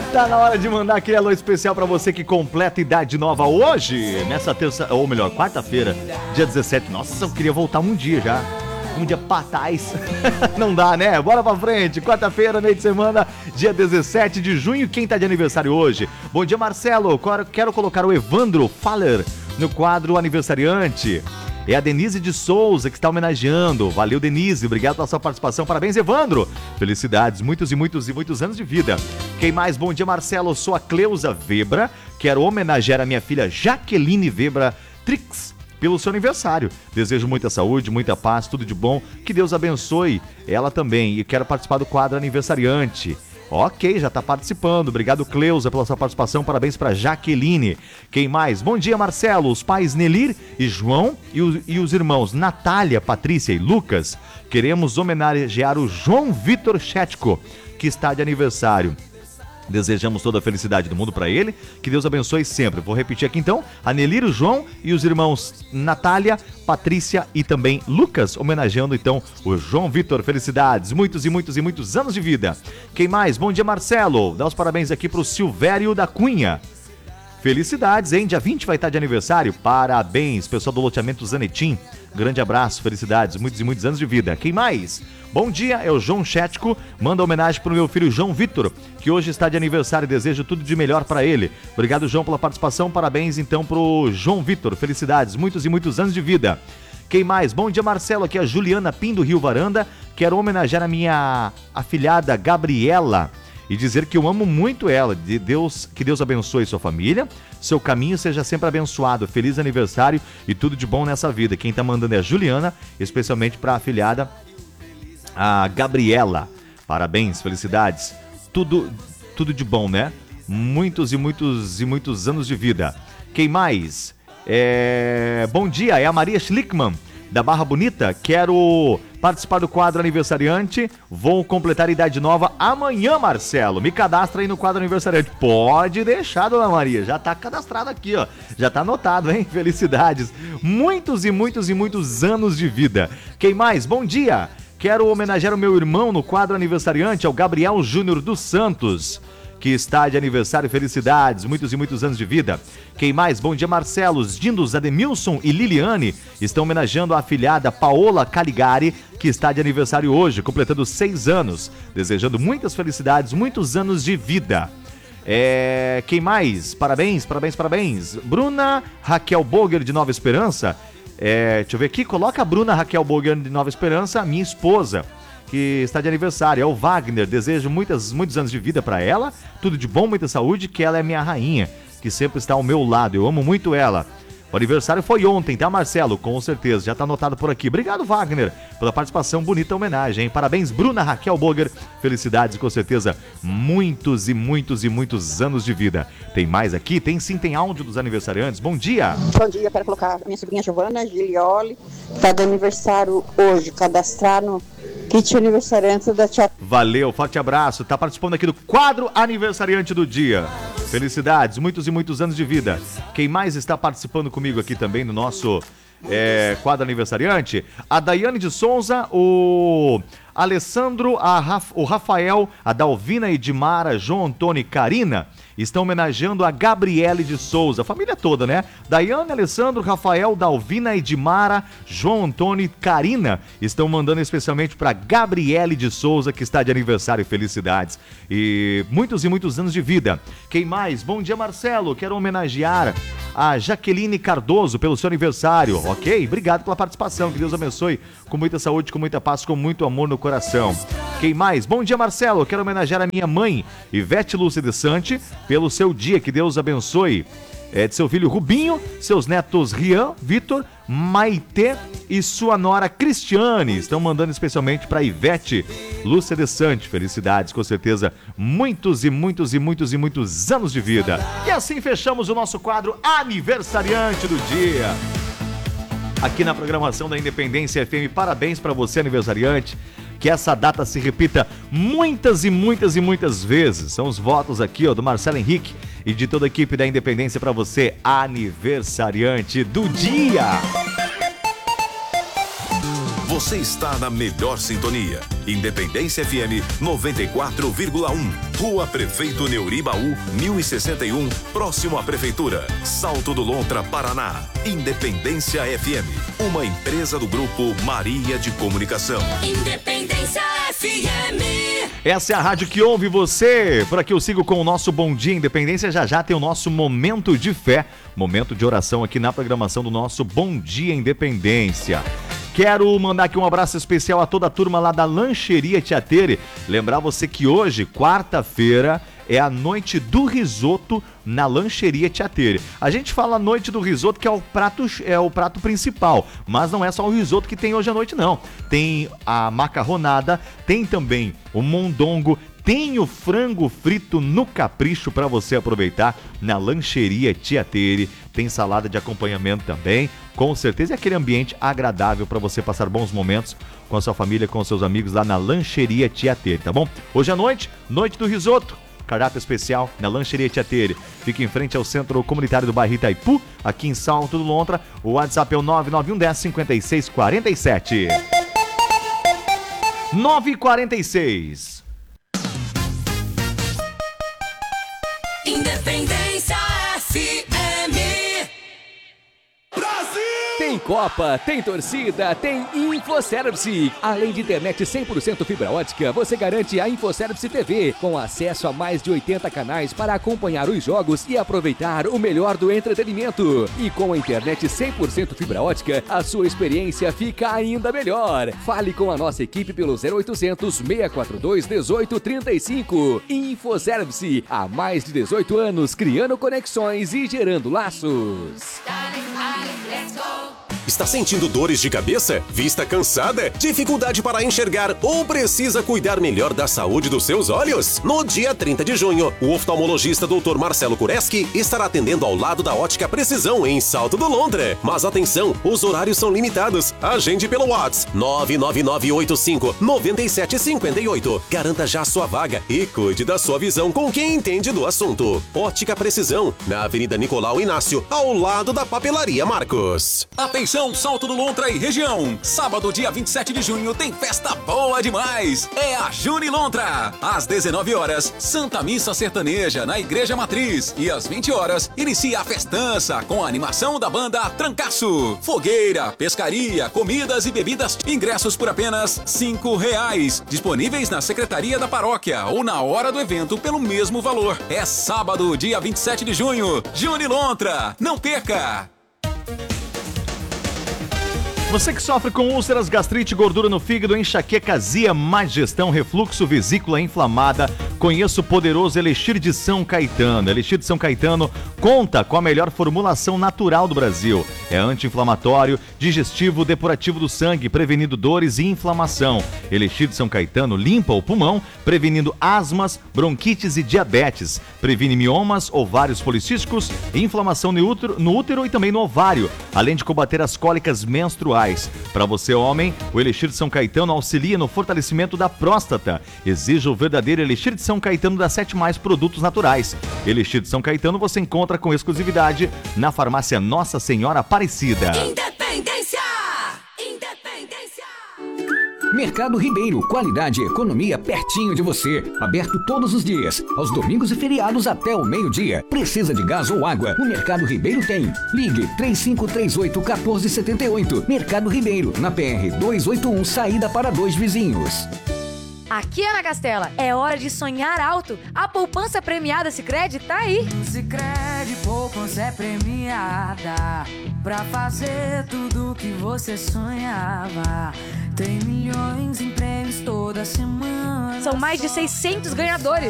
Tá na hora de mandar aquele alô especial pra você que completa idade nova hoje, nessa terça, ou melhor, quarta-feira, dia 17. Nossa, eu queria voltar um dia já. Um dia pra trás. Não dá, né? Bora pra frente. Quarta-feira, meio de semana, dia 17 de junho. Quem tá de aniversário hoje? Bom dia, Marcelo. Quero colocar o Evandro Faller no quadro aniversariante. É a Denise de Souza que está homenageando. Valeu, Denise. Obrigado pela sua participação. Parabéns, Evandro. Felicidades. Muitos e muitos e muitos anos de vida. Quem mais? Bom dia, Marcelo. Eu sou a Cleusa Vebra. Quero homenagear a minha filha Jaqueline Vebra Trix pelo seu aniversário. Desejo muita saúde, muita paz, tudo de bom. Que Deus abençoe ela também. E quero participar do quadro aniversariante. Ok, já tá participando. Obrigado, Cleusa, pela sua participação. Parabéns pra Jaqueline. Quem mais? Bom dia, Marcelo. Os pais Nelir e João e os irmãos Natália, Patrícia e Lucas. Queremos homenagear o João Vitor Chetko, que está de aniversário. Desejamos toda a felicidade do mundo para ele, que Deus abençoe sempre. Vou repetir aqui então, a Nelir, o João e os irmãos Natália, Patrícia e também Lucas, homenageando então o João Vitor. Felicidades, muitos e muitos e muitos anos de vida. Quem mais? Bom dia, Marcelo. Dá os parabéns aqui pro Silvério da Cunha. Felicidades, hein? Dia 20 vai estar de aniversário. Parabéns, pessoal do loteamento Zanetim. Grande abraço, felicidades, muitos e muitos anos de vida. Quem mais? Bom dia, é o João Chetko. Manda homenagem pro meu filho João Vitor, que hoje está de aniversário e desejo tudo de melhor para ele. Obrigado, João, pela participação. Parabéns, então, pro João Vitor. Felicidades, muitos e muitos anos de vida. Quem mais? Bom dia, Marcelo. Aqui é a Juliana Pim do Rio Varanda. Quero homenagear a minha afilhada Gabriela e dizer que eu amo muito ela. Que Deus abençoe sua família, seu caminho seja sempre abençoado. Feliz aniversário e tudo de bom nessa vida. Quem tá mandando é a Juliana, especialmente para a afilhada, a Gabriela. Parabéns, felicidades. Tudo de bom, né? Muitos e muitos e muitos anos de vida. Quem mais? Bom dia, é a Maria Schlickman, da Barra Bonita. Quero participar do quadro aniversariante. Vou completar a idade nova amanhã, Marcelo. Me cadastra aí no quadro aniversariante. Pode deixar, dona Maria. Já tá cadastrado aqui, ó. Já tá anotado, hein? Felicidades. Muitos e muitos e muitos anos de vida. Quem mais? Bom dia. Quero homenagear o meu irmão no quadro aniversariante, ao Gabriel Júnior dos Santos, que está de aniversário. Felicidades, muitos e muitos anos de vida. Quem mais? Bom dia, Marcelo. Os dindos Ademilson e Liliane estão homenageando a afilhada Paola Caligari, que está de aniversário hoje, completando 6 anos. Desejando muitas felicidades, muitos anos de vida. Quem mais? Parabéns, parabéns, parabéns. Bruna Raquel Boger, de Nova Esperança. Deixa eu ver aqui. Coloca a Bruna Raquel Boger, de Nova Esperança, minha esposa, que está de aniversário. É o Wagner. Desejo muitos anos de vida para ela, tudo de bom, muita saúde, que ela é minha rainha, que sempre está ao meu lado. Eu amo muito ela. O aniversário foi ontem, tá, Marcelo? Com certeza, já tá anotado por aqui. Obrigado, Wagner, pela participação, bonita homenagem, hein? Parabéns, Bruna Raquel Boger. Felicidades, com certeza, muitos e muitos e muitos anos de vida. Tem mais aqui? Tem sim, tem áudio dos aniversariantes. Bom dia. Bom dia, quero colocar a minha sobrinha Giovana Gilioli, que tá de aniversário hoje, cadastrar no kit aniversariante da tia. Valeu, forte abraço. Tá participando aqui do quadro aniversariante do dia. Felicidades, muitos e muitos anos de vida. Quem mais está participando comigo aqui também no nosso quadro aniversariante? A Daiane de Souza, o Alessandro, o Rafael, a Dalvina Edmara, João Antônio e Karina estão homenageando a Gabriele de Souza, a família toda, né? Daiane, Alessandro, Rafael, Dalvina Edmara, João Antônio e Karina estão mandando especialmente para Gabriele de Souza, que está de aniversário. Felicidades e muitos anos de vida. Quem mais? Bom dia, Marcelo. Quero homenagear a Jaqueline Cardoso pelo seu aniversário, ok? Obrigado pela participação, que Deus abençoe, com muita saúde, com muita paz, com muito amor no coração. Quem mais? Bom dia, Marcelo. Quero homenagear a minha mãe, Ivete Lúcia de Sante, pelo seu dia, que Deus abençoe. De seu filho Rubinho, seus netos Rian, Vitor, Maitê e sua nora Cristiane. Estão mandando especialmente para Ivete Lúcia de Sante. Felicidades, com certeza, muitos e muitos e muitos e muitos anos de vida. E assim fechamos o nosso quadro aniversariante do dia, aqui na programação da Independência FM. Parabéns para você, aniversariante. Que essa data se repita muitas e muitas e muitas vezes. São os votos aqui, ó, do Marcelo Henrique e de toda a equipe da Independência para você, aniversariante do dia. você está na melhor sintonia. Independência FM 94,1. Rua Prefeito Neuribaú, 1061, próximo à Prefeitura. Salto do Lontra, Paraná. Independência FM, uma empresa do Grupo Maria de Comunicação. Independência FM. Essa é a rádio que ouve você. Por aqui eu sigo com o nosso Bom Dia Independência. Já já tem o nosso Momento de Fé, momento de oração aqui na programação do nosso Bom Dia Independência. Quero mandar aqui um abraço especial a toda a turma lá da Lancheria Tiatere. Lembrar você que hoje, quarta-feira, é a noite do risoto na Lancheria Tiatere. A gente fala noite do risoto, que é o prato principal, mas não é só o risoto que tem hoje à noite, não. Tem a macarronada, tem também o mondongo, tem o frango frito no capricho para você aproveitar na Lancheria Tiatere. Tem salada de acompanhamento também, com certeza é aquele ambiente agradável para você passar bons momentos com a sua família, com os seus amigos lá na Lancheria Tiatere, tá bom? Hoje à noite, noite do risoto. Cardápio especial na Lancheria Tiatere. Fica em frente ao Centro Comunitário do bairro Itaipu, aqui em Salto do Lontra. O WhatsApp é o 991 10 56 47. 9h46. Independência FM. Tem Copa, tem torcida, tem InfoService. Além de internet 100% fibra ótica, você garante a InfoService TV, com acesso a mais de 80 canais para acompanhar os jogos e aproveitar o melhor do entretenimento. E com a internet 100% fibra ótica, a sua experiência fica ainda melhor. Fale com a nossa equipe pelo 0800 642 1835. InfoService, há mais de 18 anos, criando conexões e gerando laços. Está sentindo dores de cabeça? Vista cansada? Dificuldade para enxergar ou precisa cuidar melhor da saúde dos seus olhos? No dia 30 de junho, o oftalmologista Dr. Marcelo Kureski estará atendendo ao lado da Ótica Precisão, em Salto do Lontra. Mas atenção, os horários são limitados. Agende pelo WhatsApp 99985-9758. Garanta já sua vaga e cuide da sua visão com quem entende do assunto. Ótica Precisão, na Avenida Nicolau Inácio, ao lado da Papelaria Marcos. Atenção, Salto do Lontra e região. Sábado, dia 27 de junho, tem festa boa demais. É a Junilontra. Às 19 horas, Santa Missa Sertaneja na Igreja Matriz. E às 20 horas, inicia a festança com a animação da banda Trancaço. Fogueira, pescaria, comidas e bebidas. Ingressos por apenas R$5. Disponíveis na Secretaria da Paróquia ou na hora do evento pelo mesmo valor. É sábado, dia 27 de junho. Junilontra. Não perca! Você que sofre com úlceras, gastrite, gordura no fígado, enxaqueca, azia, má digestão, refluxo, vesícula inflamada, conheça o poderoso Elixir de São Caetano. Elixir de São Caetano conta com a melhor formulação natural do Brasil. É anti-inflamatório, digestivo, depurativo do sangue, prevenindo dores e inflamação. Elixir de São Caetano limpa o pulmão, prevenindo asmas, bronquites e diabetes. Previne miomas, ovários policísticos, inflamação no útero e também no ovário, além de combater as cólicas menstruais. Para você, homem, o Elixir de São Caetano auxilia no fortalecimento da próstata. Exija o verdadeiro Elixir de São Caetano da 7 Mais Produtos Naturais. Elixir de São Caetano você encontra com exclusividade na farmácia Nossa Senhora Aparecida. Independência! Independência! Mercado Ribeiro, qualidade e economia pertinho de você. Aberto todos os dias, aos domingos e feriados até o meio-dia. Precisa de gás ou água? O Mercado Ribeiro tem. Ligue 3538-1478. Mercado Ribeiro, na PR 281, saída para 2 Vizinhos. Aqui, Ana Castela, é hora de sonhar alto. A poupança premiada Sicredi tá aí. Sicredi, poupança é premiada pra fazer tudo que você sonhava. Tem milhões em prêmios toda semana. São mais de 600 ganhadores.